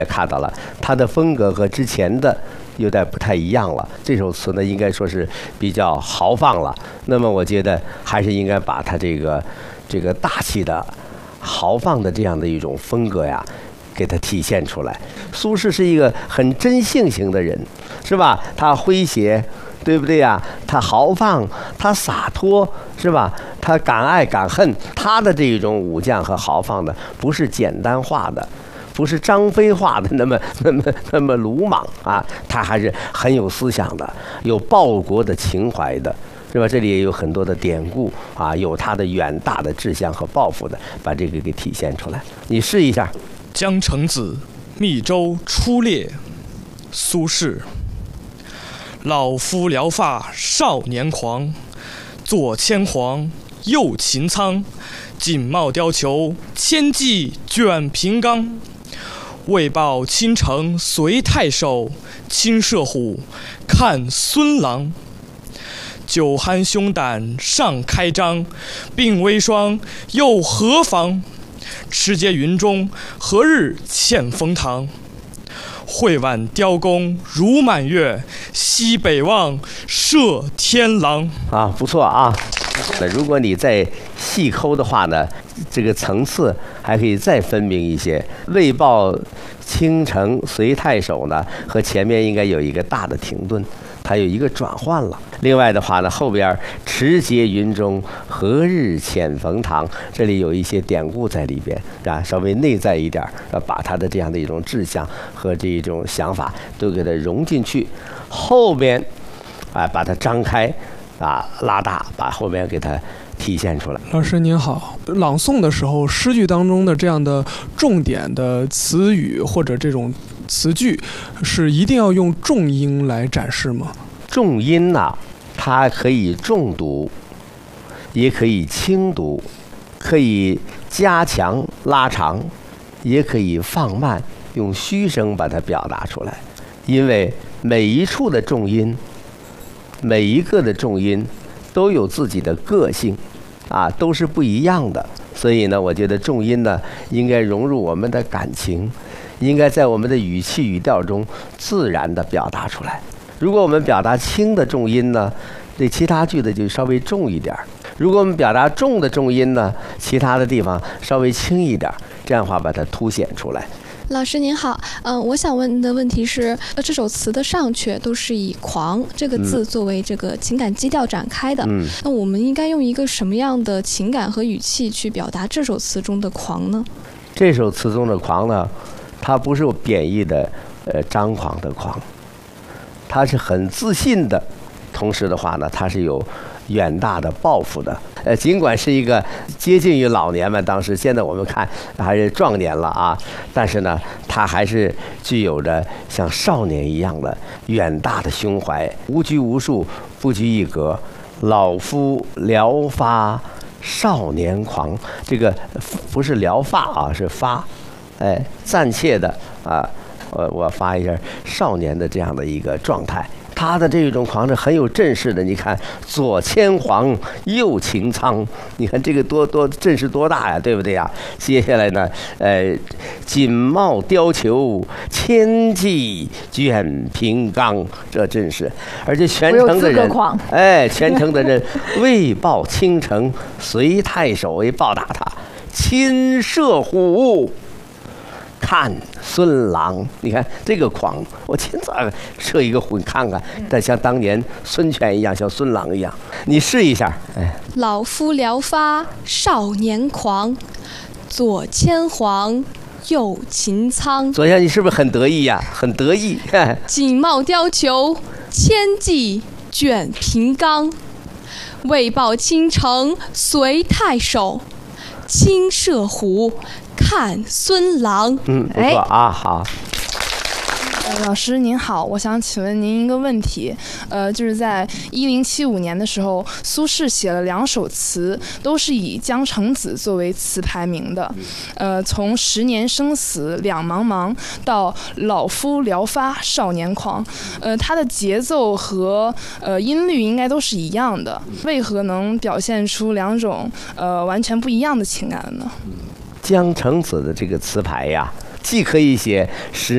看到了他的风格和之前的有点不太一样了。这首词呢，应该说是比较豪放了。那么我觉得还是应该把他这个大气的、豪放的这样的一种风格呀，给它体现出来。苏轼是一个很真性情的人，是吧？他诙谐，对不对呀？他豪放，他洒脱，是吧？他敢爱敢恨，他的这种武将和豪放的，不是简单化的。不是张飞画的那么鲁莽啊，他还是很有思想的，有报国的情怀的，是吧？这里也有很多的典故啊，有他的远大的志向和抱负的，把这个给体现出来。你试一下。 江城子，密州出猎，苏轼。老夫聊发少年狂，左牵黄，右擎苍。锦帽貂裘，千骑卷平冈。为报倾城随太守，亲射虎，看孙郎。酒酣胸胆尚开张，鬓微霜又何妨？持节云中，何日欠风堂？会挽雕弓如满月，西北望，射天狼。 啊，不错啊。那如果你再细抠的话呢，这个层次还可以再分明一些。为报倾城随太守呢，和前面应该有一个大的停顿，它有一个转换了。另外的话呢，后边持节云中，何日遣冯唐，这里有一些典故在里边啊，稍微内在一点，把他的这样的一种志向和这一种想法都给它融进去。后边把它张开啊，拉大，把后边给它体现出来。 老师您好，朗诵的时候，诗句当中的这样的重点的词语或者这种词句，是一定要用重音来展示吗？ 重音呢，它可以重读，也可以轻读，可以加强拉长，也可以放慢，用虚声把它表达出来。因为每一处的重音，每一个的重音都有自己的个性啊，都是不一样的。所以呢，我觉得重音呢，应该融入我们的感情，应该在我们的语气语调中自然地表达出来。如果我们表达轻的重音呢，这其他句子就稍微重一点；如果我们表达重的重音呢，其他的地方稍微轻一点，这样的话把它凸显出来。 老师您好，我想问的问题是，这首词的上阙都是以“狂”这个字作为这个情感基调展开的，那我们应该用一个什么样的情感和语气去表达这首词中的“狂”呢？ 这首词中的“狂”呢，它不是贬义的，张狂的狂，它是很自信的，同时的话呢，它是有远大的抱负的。尽管是一个接近于老年嘛，当时现在我们看还是壮年了啊，但是呢，他还是具有着像少年一样的远大的胸怀，无拘无束，不拘一格。老夫聊发少年狂，这个不是聊发啊，是发，暂且的啊，我发一下少年的这样的一个状态。他的这种狂是很有阵势的，你看左牵黄，右擎苍，你看这个多阵势多大呀，对不对呀？接下来呢，锦帽貂裘，千骑卷平冈，这阵势，而且全城的人，全城的人为报倾城随太守，为报答他，亲射虎，看孙郎。你看这个狂，我亲自射一个虎，你看看，但像当年孙权一样，像孙郎一样，你试一下。 老夫聊发少年狂，左牵黄，右擎苍。 左先你是不是很得意呀？很得意。 锦帽貂裘，千骑卷平冈。为报倾城随太守，亲射虎，看孙郎。 不错啊，好。 老师您好，我想请问您一个问题，就是在1075年的时候，苏轼写了2首词，都是以江城子作为词牌名的，从10年生死两茫茫到老夫聊发少年狂，它的节奏和音律应该都是一样的，为何能表现出2种完全不一样的情感呢？ 江城子的这个词牌呀，既可以写10